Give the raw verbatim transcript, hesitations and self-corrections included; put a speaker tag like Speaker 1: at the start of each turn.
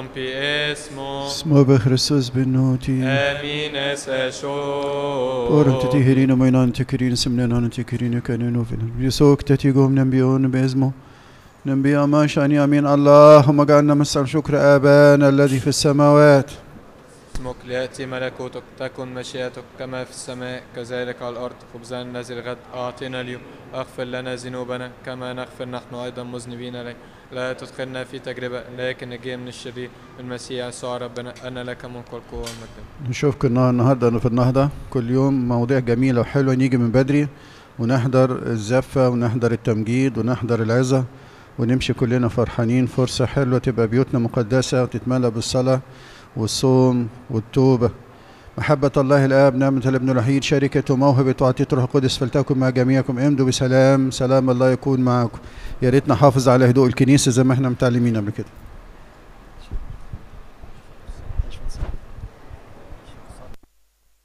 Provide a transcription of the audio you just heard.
Speaker 1: باسمه
Speaker 2: اسمه بخريستوس بالنوتي
Speaker 1: امين اساشو
Speaker 2: Orm të ti herinë mojnan të kërinë së mnenan të kërinë kanë në filën. Yusok të ti gom në mbion باسمه نبي ما شأن يمين اللهم اجعلنا مستر شكر آبانا الذي في السماوات.
Speaker 1: اسمك ليأتي ملكوتك تكن مشيئتك كما في السماء كذلك على الأرض. خبزنا الذي الغد أعطنا اليوم اغفر لنا ذنوبنا كما نغفر نحن أيضا مذنبين إليك لا تدخلنا في تجربة لكن نجينا من الشرير المسيح يسوع ربنا أن لك ملك القوة والمجد.
Speaker 2: نشوفكم النهارده في النهضة كل يوم مواضيع جميلة وحلوة نيجي من بدري ونحضر الزفة ونحضر التمجيد ونحضر العظة ونمشي كلنا فرحانين. فرصة حلوة تبقى بيوتنا مقدسة وتتملى بالصلاة والصوم والتوبة. محبة الله الآب نعمة الابن الوحيد شركة وموهبة وعطية روح القدس فلتكن مع جميعكم. امضوا بسلام. سلام الله يكون معكم. يا ريت نحافظ على هدوء الكنيسة زي ما احنا متعلمين قبل كده.